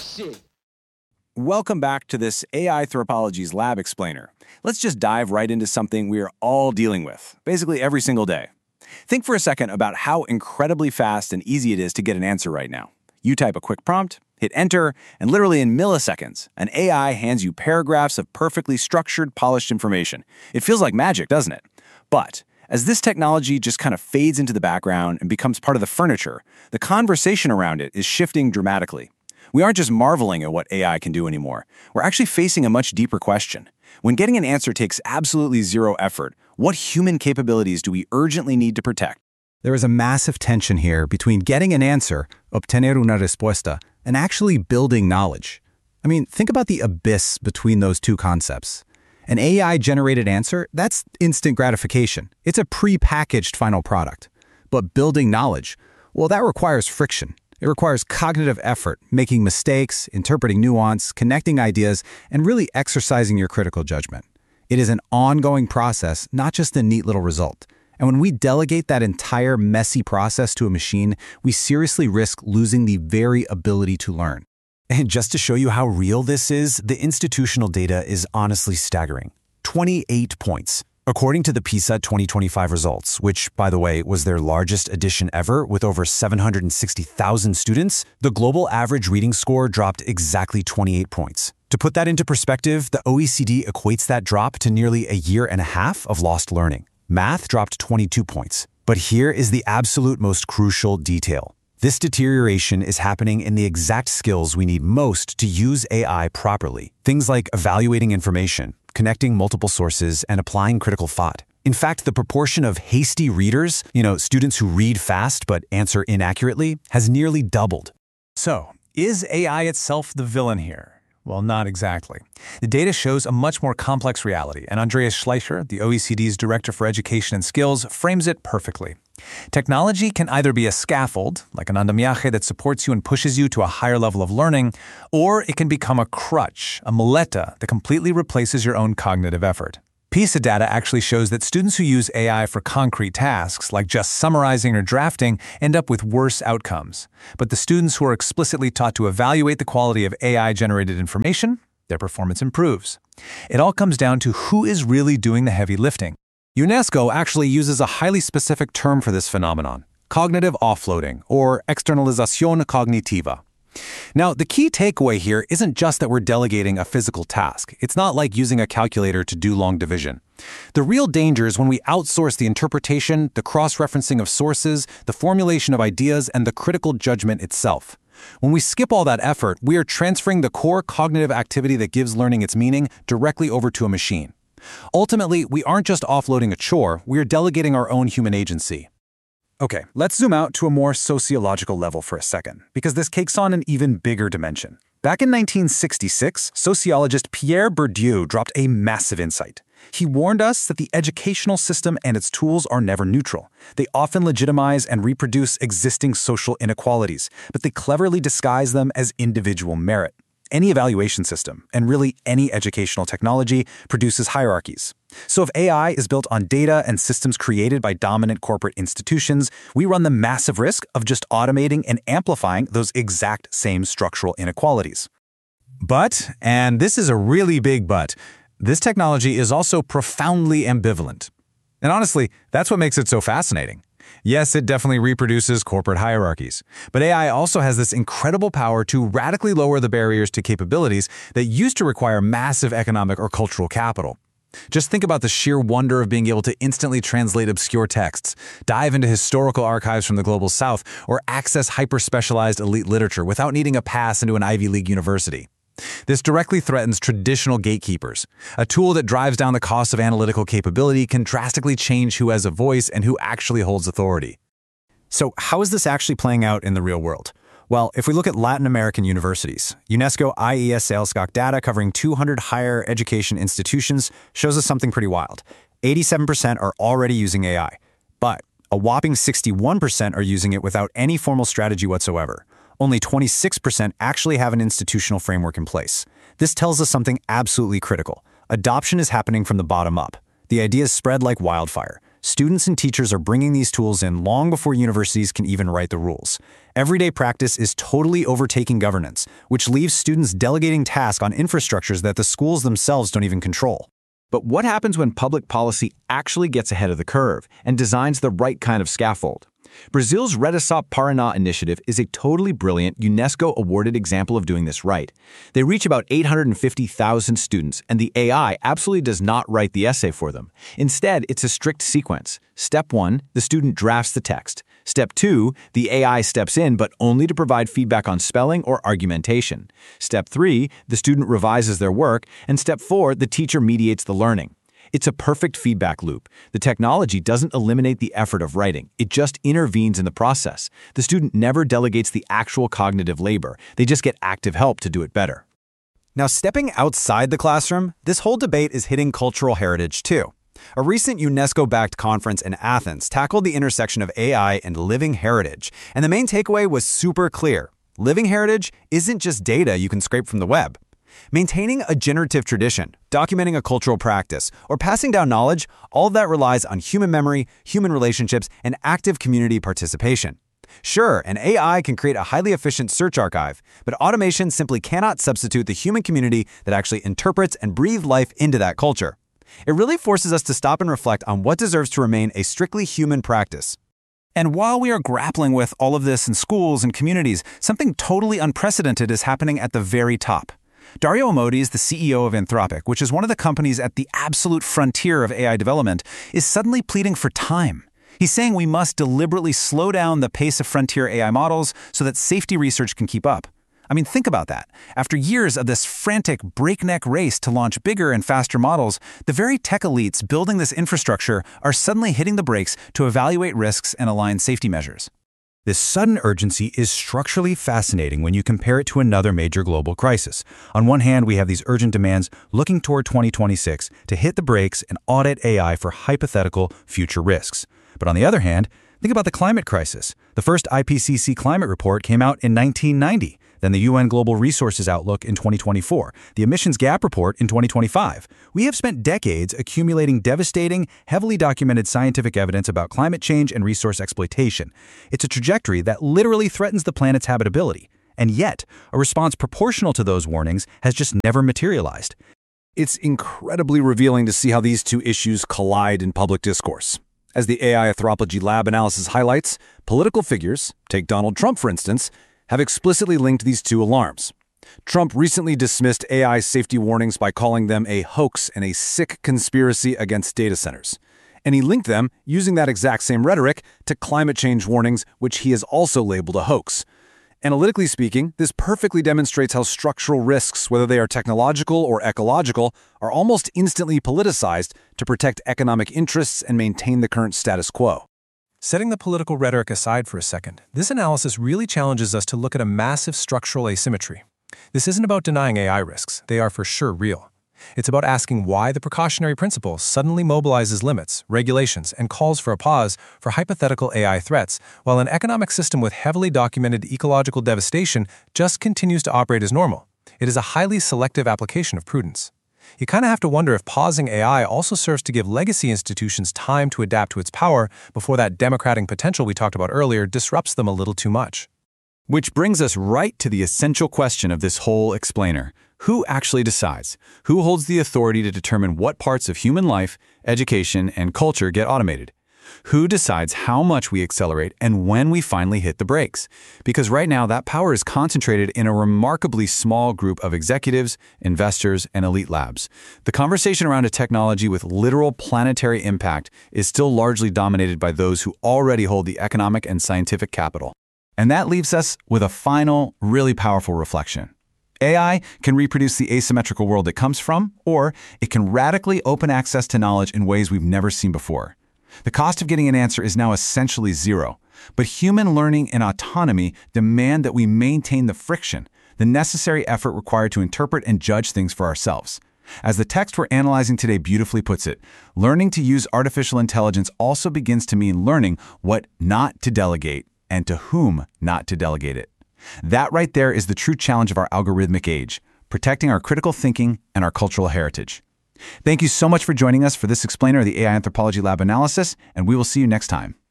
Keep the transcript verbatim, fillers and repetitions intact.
shit. Welcome back to this A I Anthropology's Lab Explainer. Let's just dive right into something we are all dealing with, basically every single day. Think for a second about how incredibly fast and easy it is to get an answer right now. You type a quick prompt, hit enter, and literally in milliseconds, an A I hands you paragraphs of perfectly structured, polished information. It feels like magic, doesn't it? But as this technology just kind of fades into the background and becomes part of the furniture, the conversation around it is shifting dramatically. We aren't just marveling at what A I can do anymore. We're actually facing a much deeper question. When getting an answer takes absolutely zero effort, what human capabilities do we urgently need to protect? There is a massive tension here between getting an answer, obtener una respuesta, and actually building knowledge. I mean, think about the abyss between those two concepts. An A I-generated answer, that's instant gratification. It's a pre-packaged final product. But building knowledge, well, that requires friction. It requires cognitive effort, making mistakes, interpreting nuance, connecting ideas, and really exercising your critical judgment. It is an ongoing process, not just a neat little result. And when we delegate that entire messy process to a machine, we seriously risk losing the very ability to learn. And just to show you how real this is, the institutional data is honestly staggering. twenty-eight points. According to the PISA twenty twenty-five results, which, by the way, was their largest edition ever with over seven hundred sixty thousand students, the global average reading score dropped exactly twenty-eight points. To put that into perspective, the O E C D equates that drop to nearly a year and a half of lost learning. Math dropped twenty-two points. But here is the absolute most crucial detail. This deterioration is happening in the exact skills we need most to use A I properly. Things like evaluating information, connecting multiple sources, and applying critical thought. In fact, the proportion of hasty readers, you know, students who read fast but answer inaccurately, has nearly doubled. So, is A I itself the villain here? Well, not exactly. The data shows a much more complex reality, and Andreas Schleicher, the O E C D's Director for Education and Skills, frames it perfectly. Technology can either be a scaffold, like an andamiaje that supports you and pushes you to a higher level of learning, or it can become a crutch, a muleta that completely replaces your own cognitive effort. PISA data actually shows that students who use A I for concrete tasks, like just summarizing or drafting, end up with worse outcomes. But the students who are explicitly taught to evaluate the quality of A I-generated information, their performance improves. It all comes down to who is really doing the heavy lifting. UNESCO actually uses a highly specific term for this phenomenon: cognitive offloading, or externalización cognitiva. Now, the key takeaway here isn't just that we're delegating a physical task. It's not like using a calculator to do long division. The real danger is when we outsource the interpretation, the cross-referencing of sources, the formulation of ideas, and the critical judgment itself. When we skip all that effort, we are transferring the core cognitive activity that gives learning its meaning directly over to a machine. Ultimately, we aren't just offloading a chore, we are delegating our own human agency. Okay, let's zoom out to a more sociological level for a second, because this takes on an even bigger dimension. Back in nineteen sixty-six, sociologist Pierre Bourdieu dropped a massive insight. He warned us that the educational system and its tools are never neutral. They often legitimize and reproduce existing social inequalities, but they cleverly disguise them as individual merit. Any evaluation system, and really any educational technology, produces hierarchies. So if A I is built on data and systems created by dominant corporate institutions, we run the massive risk of just automating and amplifying those exact same structural inequalities. But, and this is a really big but, this technology is also profoundly ambivalent. And honestly, that's what makes it so fascinating. Yes, it definitely reproduces corporate hierarchies, but A I also has this incredible power to radically lower the barriers to capabilities that used to require massive economic or cultural capital. Just think about the sheer wonder of being able to instantly translate obscure texts, dive into historical archives from the global south, or access hyper-specialized elite literature without needing a pass into an Ivy League university. This directly threatens traditional gatekeepers. A tool that drives down the cost of analytical capability can drastically change who has a voice and who actually holds authority. So how is this actually playing out in the real world? Well, if we look at Latin American universities, UNESCO I E S SailScock data covering two hundred higher education institutions shows us something pretty wild. eighty-seven percent are already using A I, but a whopping sixty-one percent are using it without any formal strategy whatsoever. Only twenty-six percent actually have an institutional framework in place. This tells us something absolutely critical. Adoption is happening from the bottom up. The ideas spread like wildfire. Students and teachers are bringing these tools in long before universities can even write the rules. Everyday practice is totally overtaking governance, which leaves students delegating tasks on infrastructures that the schools themselves don't even control. But what happens when public policy actually gets ahead of the curve and designs the right kind of scaffold? Brazil's Redação Paraná initiative is a totally brilliant UNESCO-awarded example of doing this right. They reach about eight hundred fifty thousand students, and the A I absolutely does not write the essay for them. Instead, it's a strict sequence. Step one, the student drafts the text. Step two, the A I steps in, but only to provide feedback on spelling or argumentation. Step three, the student revises their work. And step four, the teacher mediates the learning. It's a perfect feedback loop. The technology doesn't eliminate the effort of writing. It just intervenes in the process. The student never delegates the actual cognitive labor. They just get active help to do it better. Now, stepping outside the classroom, this whole debate is hitting cultural heritage too. A recent UNESCO-backed conference in Athens tackled the intersection of A I and living heritage, and the main takeaway was super clear. Living heritage isn't just data you can scrape from the web. Maintaining a generative tradition, documenting a cultural practice, or passing down knowledge, all of that relies on human memory, human relationships, and active community participation. Sure, an A I can create a highly efficient search archive, but automation simply cannot substitute the human community that actually interprets and breathes life into that culture. It really forces us to stop and reflect on what deserves to remain a strictly human practice. And while we are grappling with all of this in schools and communities, something totally unprecedented is happening at the very top. Dario Amodei is the C E O of Anthropic, which is one of the companies at the absolute frontier of A I development, is suddenly pleading for time. He's saying we must deliberately slow down the pace of frontier A I models so that safety research can keep up. I mean, think about that. After years of this frantic breakneck race to launch bigger and faster models, the very tech elites building this infrastructure are suddenly hitting the brakes to evaluate risks and align safety measures. This sudden urgency is structurally fascinating when you compare it to another major global crisis. On one hand, we have these urgent demands looking toward twenty twenty-six to hit the brakes and audit A I for hypothetical future risks. But on the other hand, think about the climate crisis. The first I P C C climate report came out in nineteen ninety, then the U N Global Resources Outlook in twenty twenty-four, the Emissions Gap Report in twenty twenty-five. We have spent decades accumulating devastating, heavily documented scientific evidence about climate change and resource exploitation. It's a trajectory that literally threatens the planet's habitability. And yet, a response proportional to those warnings has just never materialized. It's incredibly revealing to see how these two issues collide in public discourse. As the A I Anthropology Lab analysis highlights, political figures, take Donald Trump for instance, have explicitly linked these two alarms. Trump recently dismissed A I safety warnings by calling them a hoax and a sick conspiracy against data centers. And he linked them, using that exact same rhetoric, to climate change warnings, which he has also labeled a hoax. Analytically speaking, this perfectly demonstrates how structural risks, whether they are technological or ecological, are almost instantly politicized to protect economic interests and maintain the current status quo. Setting the political rhetoric aside for a second, this analysis really challenges us to look at a massive structural asymmetry. This isn't about denying A I risks. They are for sure real. It's about asking why the precautionary principle suddenly mobilizes limits, regulations, and calls for a pause for hypothetical A I threats, while an economic system with heavily documented ecological devastation just continues to operate as normal. It is a highly selective application of prudence. You kind of have to wonder if pausing A I also serves to give legacy institutions time to adapt to its power before that democratic potential we talked about earlier disrupts them a little too much. Which brings us right to the essential question of this whole explainer. Who actually decides? Who holds the authority to determine what parts of human life, education, and culture get automated? Who decides how much we accelerate and when we finally hit the brakes? Because right now, that power is concentrated in a remarkably small group of executives, investors, and elite labs. The conversation around a technology with literal planetary impact is still largely dominated by those who already hold the economic and scientific capital. And that leaves us with a final, really powerful reflection. A I can reproduce the asymmetrical world it comes from, or it can radically open access to knowledge in ways we've never seen before. The cost of getting an answer is now essentially zero, but human learning and autonomy demand that we maintain the friction, the necessary effort required to interpret and judge things for ourselves. As the text we're analyzing today beautifully puts it, learning to use artificial intelligence also begins to mean learning what not to delegate and to whom not to delegate it. That right there is the true challenge of our algorithmic age, protecting our critical thinking and our cultural heritage. Thank you so much for joining us for this explainer of the A I Anthropology Lab analysis, and we will see you next time.